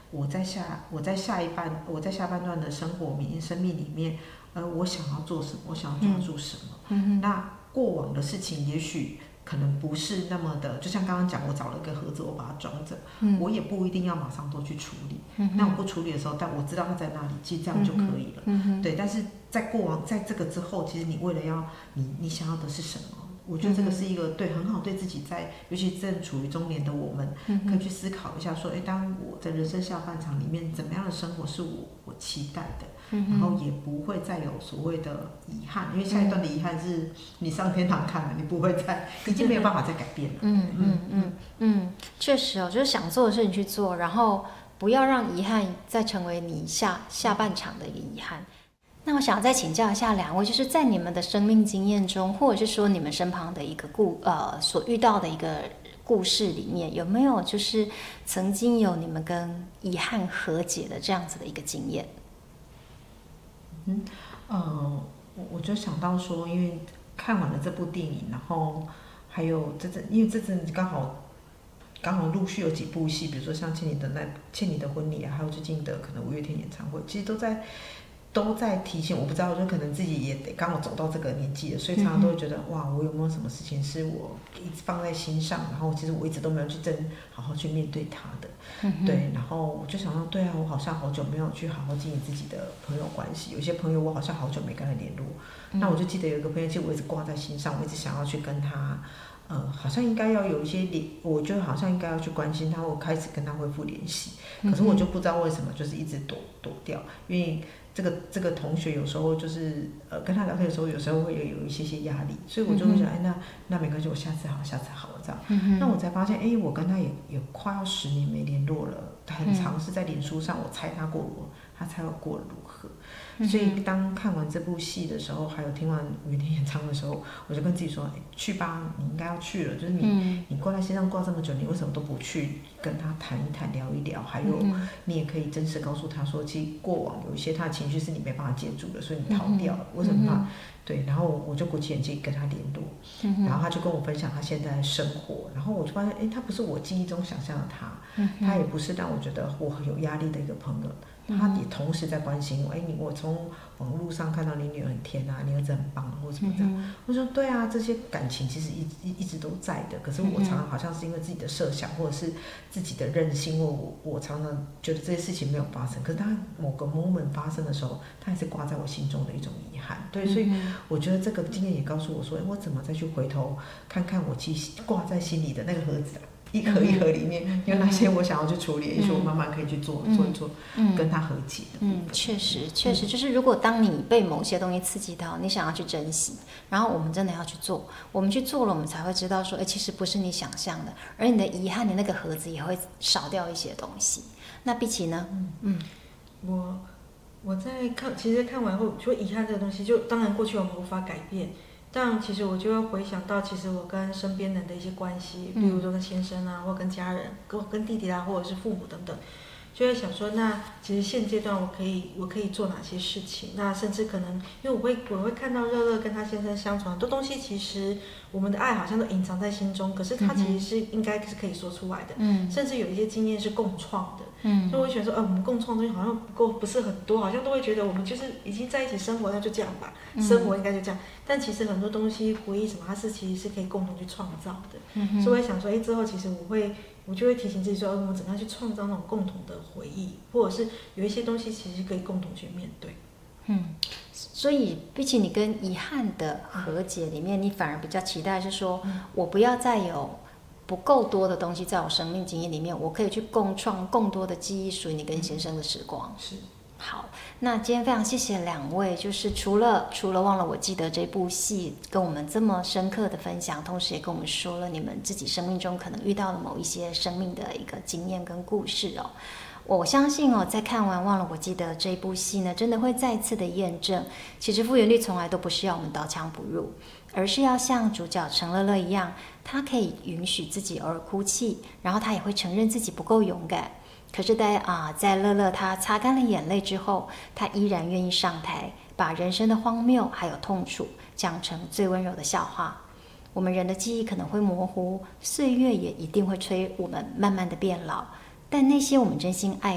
我在下半段的生命里面，我想要做什么，我想要抓住什么。那过往的事情也许可能不是那么的，就像刚刚讲，我找了个盒子，我把它装着，我也不一定要马上都去处理。那我不处理的时候，但我知道它在那里，其实这样就可以了。对，但是在过往，在这个之后，其实你为了要你想要的是什么？我觉得这个是一个很好对自己尤其正处于中年的我们，可以去思考一下说，当我在人生下半场里面，怎么样的生活是我期待的，然后也不会再有所谓的遗憾，因为下一段的遗憾是你上天堂看了，你不会已经没有办法再改变了。 确实哦，就是想做的事情去做，然后不要让遗憾再成为你下半场的一个遗憾。那我想再请教一下两位，就是在你们的生命经验中，或者是说你们身旁的一个所遇到的一个故事里面，有没有就是曾经有你们跟遗憾和解的这样子的一个经验？ 我就想到说，因为看完了这部电影，然后还有因为这阵子刚好陆续有几部戏，比如说像《欠你的婚礼》啊，还有最近的可能五月天演唱会，其实都在提醒，我不知道，就可能自己也得刚好走到这个年纪了，所以常常都会觉得，哇，我有没有什么事情是我一直放在心上，然后其实我一直都没有去好好去面对它的。对，然后我就想到，对啊，我好像好久没有去好好经营自己的朋友关系，有些朋友我好像好久没跟他联络。那我就记得有一个朋友，其实我一直挂在心上，我一直想要去跟他。好像应该要有一些我觉得好像应该要去关心他，我开始跟他恢复联系，可是我就不知道为什么，就是一直躲掉，因为这个同学有时候就是跟他聊天的时候，有时候会有一些压力，所以我就会想，那没关系，我下次好了这样。那我才发现，我跟他也快要10年没联络了，很常是在脸书上，我猜他过我，他猜我过得如何。所以当看完这部戏的时候，还有听完五月天演唱的时候，我就跟自己说，去吧，你应该要去了。就是你挂在心上挂这么久，你为什么都不去跟他谈一谈、聊一聊？还有，你也可以真实告诉他说，其实过往有一些他的情绪是你没办法接住的，所以你逃掉了。为什么他？对，然后我就鼓起勇气跟他联络，然后他就跟我分享他现在的生活，然后我就发现，他不是我记忆中想象的他也不是让我觉得我很有压力的一个朋友。他也同时在关心我，我从网络上看到你女儿很甜啊，你儿子很棒啊，或什么这样。我说对啊，这些感情其实一直都在的，可是我常常好像是因为自己的设想，或者是自己的任性，或我常常觉得这些事情没有发生，可是他某个 moment 发生的时候，他还是挂在我心中的一种遗憾。对，所以我觉得这个经验也告诉我说，我怎么再去回头看看我其实挂在心里的那个盒子啊。一盒一盒里面有哪些我想要去处理，也许我慢慢可以去做一做，跟他和解的。 确实，就是如果当你被某些东西刺激到，你想要去珍惜，然后我们真的要去做，我们去做了，我们才会知道说，其实不是你想象的，而你的遗憾，你那个盒子也会少掉一些东西。那碧琪呢？ 我其实看完后，就遗憾这个东西，就当然过去我们无法改变。但其实我就会回想到，其实我跟身边人的一些关系，比如说跟先生啊，或跟家人，跟弟弟啊，或者是父母等等，就会想说，那其实现阶段我可以做哪些事情？那甚至可能，因为我会看到乐乐跟他先生相处很多东西，其实我们的爱好像都隐藏在心中，可是他其实是应该是可以说出来的，甚至有一些经验是共创的。所以我会觉得说，我们共创的东西好像不是很多，好像都会觉得我们就是已经在一起生活，那就这样吧，生活应该就这样。但其实很多东西回忆什么，它其实是可以共同去创造的。所以我会想说，之后其实我就会提醒自己说，我们怎么样去创造那种共同的回忆，或者是有一些东西其实可以共同去面对。 所以比起你跟遗憾的和解里面，你反而比较期待是说，我不要再有不够多的东西在我生命经验里面，我可以去共创更多的记忆，属于你跟先生的时光。 是。 好，那今天非常谢谢两位，就是除了忘了我记得这部戏跟我们这么深刻的分享，同时也跟我们说了你们自己生命中可能遇到的某一些生命的一个经验跟故事哦。我相信在看完忘了我记得这部戏呢，真的会再次的验证，其实复原力从来都不是要我们刀枪不入，而是要像主角陈乐乐一样，他可以允许自己偶尔哭泣，然后他也会承认自己不够勇敢。可是在乐乐他擦干了眼泪之后，他依然愿意上台，把人生的荒谬还有痛楚讲成最温柔的笑话。我们人的记忆可能会模糊，岁月也一定会催我们慢慢的变老，但那些我们真心爱